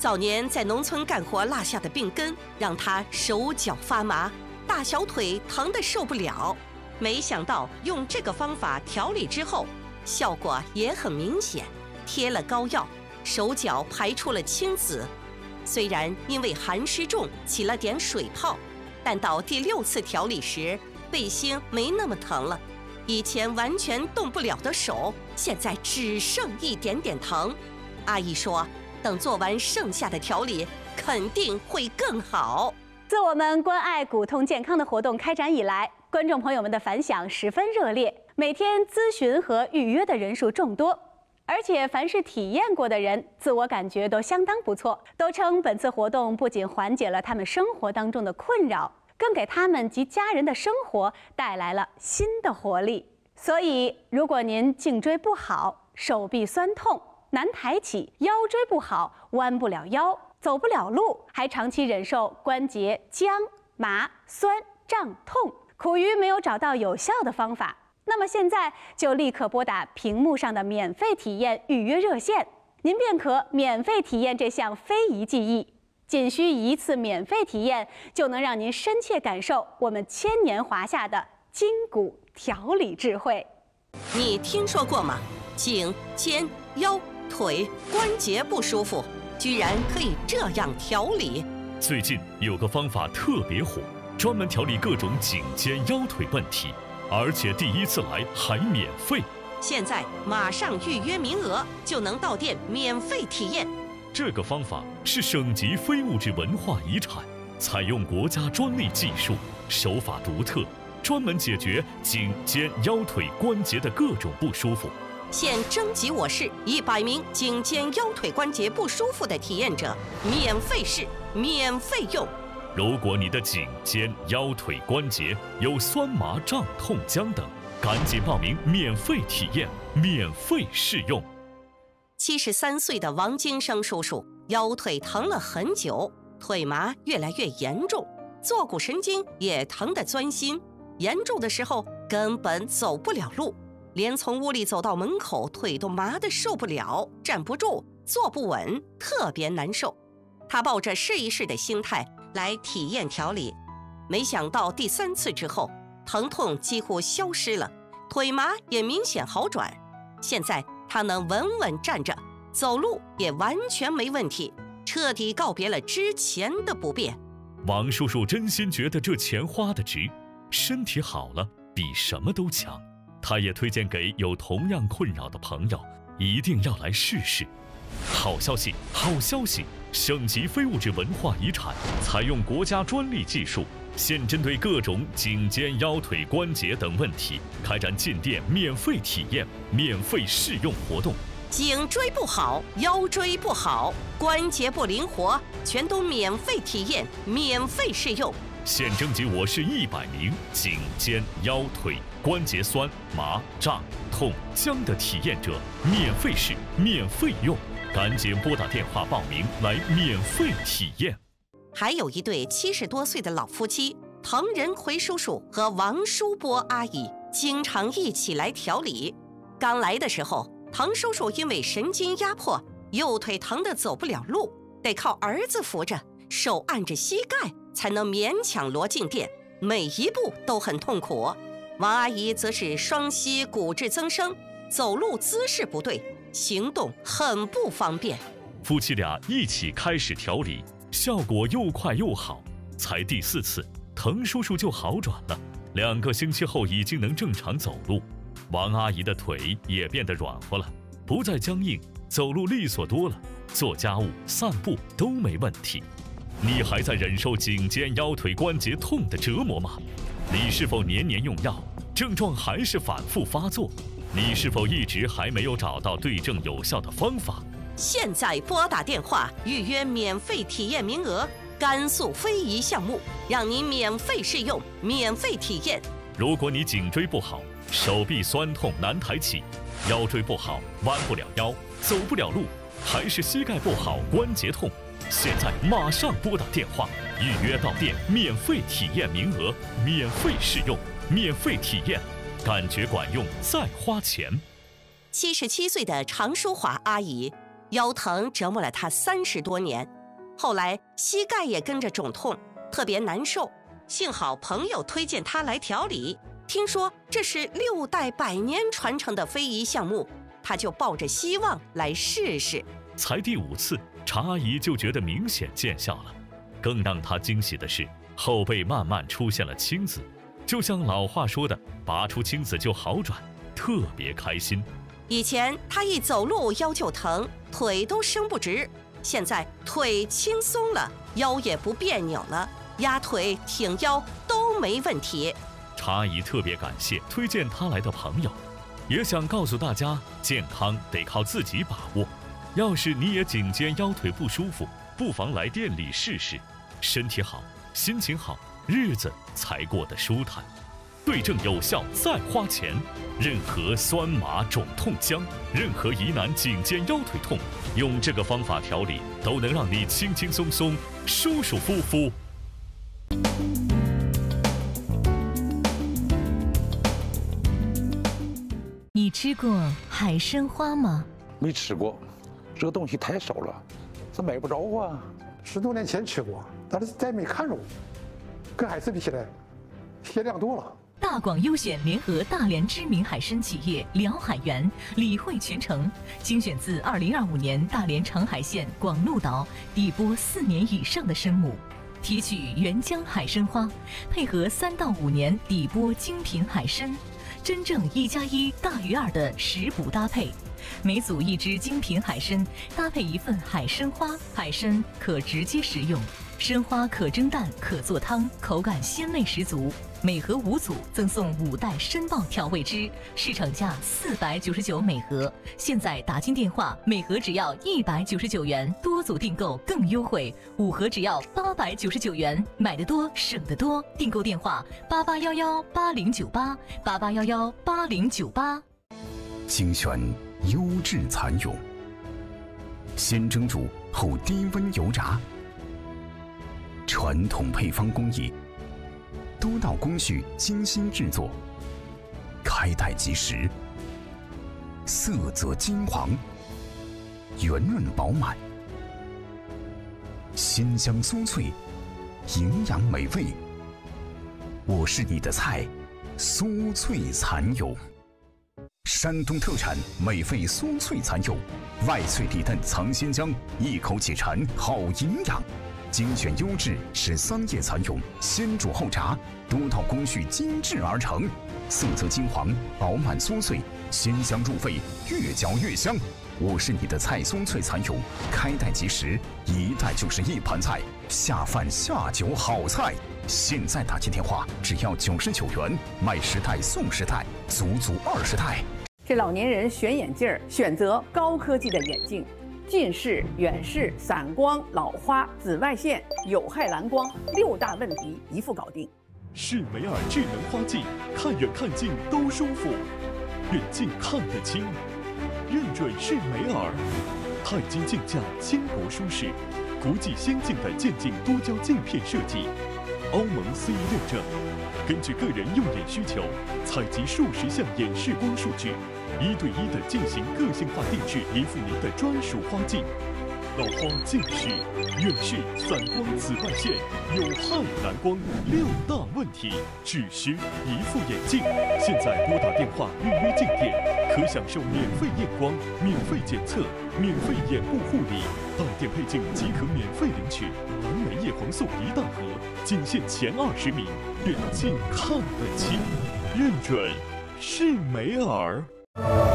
早年在农村干活落下的病根，让她手脚发麻，大小腿疼得受不了。没想到用这个方法调理之后，效果也很明显。贴了膏药，手脚排出了青紫。虽然因为寒湿重起了点水泡，但到第6次调理时，背心没那么疼了。以前完全动不了的手，现在只剩一点点疼。阿姨说，等做完剩下的调理，肯定会更好。 自我们关爱骨痛健康的活动开展以来，观众朋友们的反响十分热烈，每天咨询和预约的人数众多，而且凡是体验过的人，自我感觉都相当不错，都称本次活动不仅缓解了他们生活当中的困扰，更给他们及家人的生活带来了新的活力。所以，如果您颈椎不好，手臂酸痛，难抬起，腰椎不好，弯不了腰，走不了路，还长期忍受关节僵、麻、酸、胀、痛，苦于没有找到有效的方法，那么现在就立刻拨打屏幕上的免费体验预约热线，您便可免费体验这项非遗技艺。仅需1次免费体验，就能让您深切感受我们千年华夏的筋骨调理智慧。 你听说过吗？颈、肩、腰、腿关节不舒服，居然可以这样调理。 最近有个方法特别火，专门调理各种颈肩腰腿问题，而且第1次来还免费。 现在马上预约名额，就能到店免费体验。 这个方法是省级非物质文化遗产，采用国家专利技术，手法独特，专门解决颈肩腰腿关节的各种不舒服。 现征集我市100名颈肩腰腿关节不舒服的体验者，免费试，免费用。 如果你的颈肩腰腿关节有酸麻胀痛僵等，赶紧报名免费体验，免费试用。 73岁的王金生叔叔腰腿疼了很久，腿麻越来越严重，坐骨神经也疼得钻心，严重的时候根本走不了路，连从屋里走到门口腿都麻得受不了，站不住，坐不稳，特别难受。他抱着试一试的心态来体验调理，没想到第3次之后，疼痛几乎消失了，腿麻也明显好转。现在他能稳稳站着，走路也完全没问题，彻底告别了之前的不便。 王叔叔真心觉得这钱花得值，身体好了比什么都强。他也推荐给有同样困扰的朋友，一定要来试试。好消息，好消息！省级非物质文化遗产，采用国家专利技术，现针对各种颈肩腰腿关节等问题，开展进店免费体验、免费试用活动。 颈椎不好，腰椎不好，关节不灵活，全都免费体验，免费试用。 现征集我市100名颈肩腰腿关节酸麻胀痛僵的体验者，免费试，免费用。赶紧拨打电话报名来免费体验。 还有一对70多岁的老夫妻，滕仁奎叔叔和王淑波阿姨经常一起来调理。刚来的时候，滕叔叔因为神经压迫，右腿疼得走不了路，得靠儿子扶着，手按着膝盖才能勉强挪进店，每一步都很痛苦。王阿姨则是双膝骨质增生，走路姿势不对，行动很不方便。 夫妻俩一起开始调理，效果又快又好。才第4次，滕叔叔就好转了，2个星期后已经能正常走路。王阿姨的腿也变得软和了，不再僵硬，走路利索多了，做家务、散步都没问题。你还在忍受颈肩腰腿关节痛的折磨吗？你是否年年用药，症状还是反复发作？你是否一直还没有找到对症有效的方法？ 现在拨打电话预约免费体验名额，甘肃非遗项目，让您免费试用，免费体验。 如果你颈椎不好，手臂酸痛难抬起，腰椎不好，弯不了腰，走不了路，还是膝盖不好，关节痛，现在马上拨打电话预约到店，免费体验名额，免费试用，免费体验，感觉管用再花钱。 77岁的常淑华阿姨腰疼折磨了他30多年，后来膝盖也跟着肿痛，特别难受。幸好朋友推荐他来调理，听说这是6代100年传承的非遗项目，他就抱着希望来试试。 才第5次，常阿姨就觉得明显见效了。更让她惊喜的是，后背慢慢出现了青紫，就像老话说的，拔出青紫就好转，特别开心。 以前他一走路腰就疼，腿都伸不直，现在腿轻松了，腰也不别扭了，压腿挺腰都没问题。 常阿姨特别感谢推荐她来的朋友，也想告诉大家，健康得靠自己把握。要是你也颈肩腰腿不舒服，不妨来店里试试，身体好，心情好，日子才过得舒坦。对症有效再花钱，任何酸麻肿痛僵，任何疑难颈肩腰腿痛，用这个方法调理，都能让你轻轻松松、舒舒服服。 你吃过海参花吗？ 没吃过，这个东西太少了，这买不着啊。 10多年前吃过，但是再没看着过，跟海参比起来，鲜量多了。 大广优选联合大连知名海参企业辽海源理惠全程，精选自2025年大连长海县广鹿岛底剥4年以上的参母，提取原浆海参花，配合3到5年底剥精品海参，真正1+1大于2的食补搭配。每组1只精品海参，搭配1份海参花。海参可直接食用，参花可蒸蛋，可做汤，口感鲜味十足。每盒5组赠送5袋参爆调味汁，市场价499每盒，现在打进电话，每盒只要199元，多组订购更优惠，5盒只要899元，买得多省得多。订购电话88118098，88118098。 精选优质蚕蛹，先蒸煮后低温油炸，传统配方工艺，多道工序精心制作，开袋即食，色泽金黄，圆润饱满，鲜香酥脆，营养美味。我是你的菜，酥脆蚕蛹。山东特产美味酥脆蚕蛹，外脆里嫩藏鲜浆，一口解馋好营养。精选优质13叶蚕蛹，先煮后炸，多道工序精制而成，色泽金黄，饱满酥脆，鲜香入味，越嚼越香。我是你的菜，酥脆蚕蛹，开袋即食，1袋就是1盘菜，下饭下酒好菜。现在打进电话只要99元，买10袋送10袋，足20袋。 这老年人选眼镜选择高科技的眼镜，近视、远视、散光、老花、紫外线、有害蓝光6大问题一副搞定。 适美尔智能花镜，看远看近都舒服，远近看得清，认准是美尔。钛金镜架轻薄舒适，国际先进的渐进多焦镜片设计，欧盟 CE 认证。根据个人用眼需求，采集数十项眼视光数据，1对1的进行个性化定制，一副您的专属花镜。老花、近视、远视、散光、紫外线、有害蓝光6大问题，只需一副眼镜。现在拨打电话预约镜店，可享受免费验光、免费检测、免费眼部护理，到店配镜即可免费领取蓝莓叶黄素1大盒，仅限前20名。远近看得清，认准是美尔。